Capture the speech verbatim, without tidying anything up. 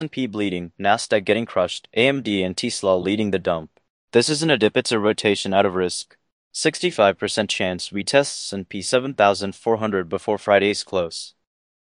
and P bleeding, Nasdaq getting crushed, A M D and Tesla leading the dump. This isn't a dip, it's a rotation out of risk. sixty-five percent chance we test S and P seven thousand four hundred before Friday's close.